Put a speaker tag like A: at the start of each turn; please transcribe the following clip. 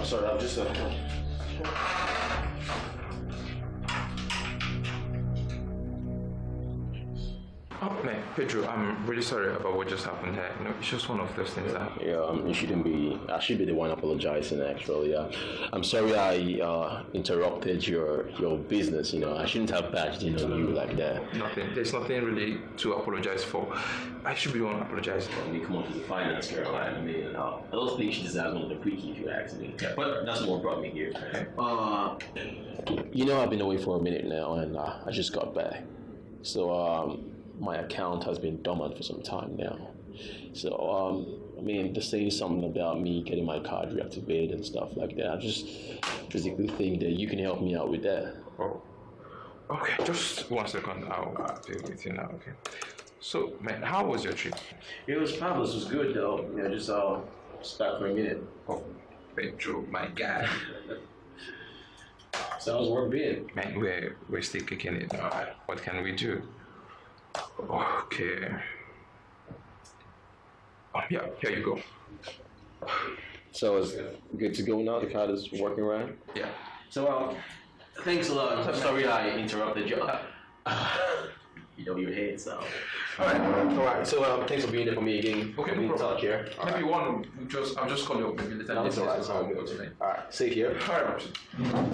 A: I'm sorry, I'm just
B: Oh man, Pedro, I'm really sorry about what just happened here. It's just one of those things that happen.
A: Yeah, you shouldn't be. I should be the one apologizing. Actually, yeah. I'm sorry I interrupted your business. I shouldn't have badged in on you like that.
B: Nothing. There's nothing really to apologize for. I should be the one apologizing.
A: I mean, come on, the finance girl. I mean, I don't think she deserves one of the quickie if you ask me. But that's what brought me here. I've been away for a minute now, and I just got back. So my account has been dormant for some time now. So, they're saying something about me getting my card reactivated and stuff like that. I just basically think that you can help me out with that.
B: Oh, okay. Just 1 second. I'll deal with you now. Okay. So, man, how was your trip?
A: It was fabulous. It was good, though. Just back for a minute.
B: Oh, Pedro, my guy.
A: So how's work been?
B: Man, we're still kicking it. What can we do? Okay. Oh, yeah, here you go.
A: So it's good to go now? The card is working right?
B: Yeah.
A: So, thanks a lot. Sorry I interrupted you. Your head, so. Alright. So, thanks for being there for me again.
B: Okay,
A: no
B: problem.
A: Talk here.
B: Maybe one, I'll just call you up maybe later.
A: Alright, safe here.
B: Alright.